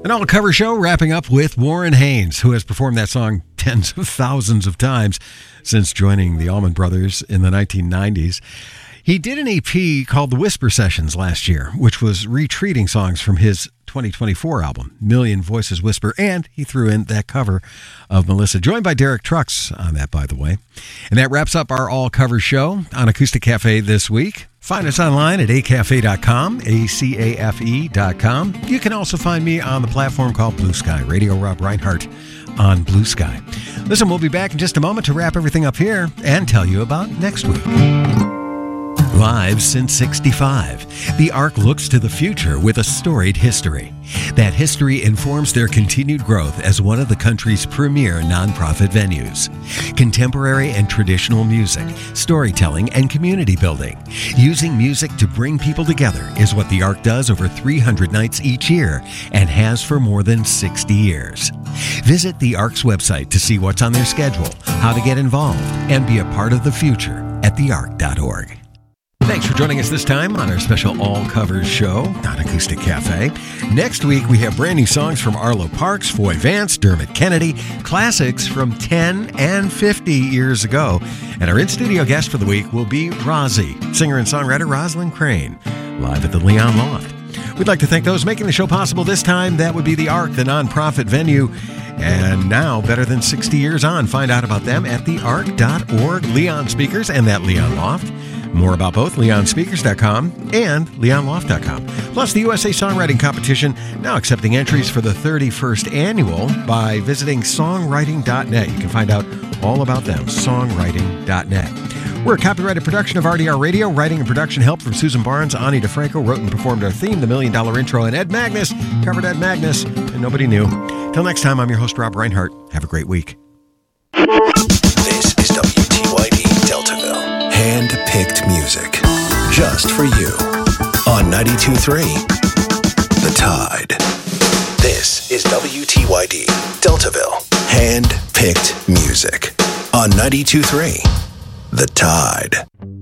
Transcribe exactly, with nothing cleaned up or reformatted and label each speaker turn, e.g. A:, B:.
A: An all-cover show wrapping up with Warren Haynes, who has performed that song tens of thousands of times since joining the Allman Brothers in the nineteen nineties. He did an E P called The Whisper Sessions last year, which was retreating songs from his twenty twenty-four album, Million Voices Whisper, and he threw in that cover of Melissa, joined by Derek Trucks on that, by the way. And that wraps up our all-cover show on Acoustic Cafe this week. Find us online at a cafe dot com, A C A F E dot com. You can also find me on the platform called Blue Sky, Radio Rob Reinhardt on Blue Sky. Listen, we'll be back in just a moment to wrap everything up here and tell you about next week. Live since sixty-five, the Ark looks to the future with a storied history. That history informs their continued growth as one of the country's premier nonprofit venues. Contemporary and traditional music, storytelling, and community building. Using music to bring people together is what the Ark does over three hundred nights each year and has for more than sixty years. Visit the Ark's website to see what's on their schedule, how to get involved, and be a part of the future at the ark dot org. Thanks for joining us this time on our special all-covers show on Acoustic Cafe. Next week, we have brand new songs from Arlo Parks, Foy Vance, Dermot Kennedy, classics from ten and fifty years ago. And our in-studio guest for the week will be Rosie, singer and songwriter Rosalind Crane, live at the Leon Loft. We'd like to thank those making the show possible this time. That would be the Ark, the nonprofit venue. And now, better than sixty years on, find out about them at the ark dot org, Leon Speakers, and that Leon Loft. More about both, leon speakers dot com and leon loft dot com. Plus, the U S A Songwriting Competition, now accepting entries for the thirty-first annual by visiting songwriting dot net. You can find out all about them, songwriting dot net. We're a copyrighted production of R D R Radio. Writing and production help from Susan Barnes. Ani DeFranco wrote and performed our theme, The Million Dollar Intro, and Ed Magnus covered Ed Magnus, and nobody knew. Till next time, I'm your host, Rob Reinhardt. Have a great week.
B: This is W T Y D Deltaville. Hand-picked music just for you on ninety-two point three The Tide. This is W T Y D Deltaville. Hand-picked music on ninety-two point three The Tide.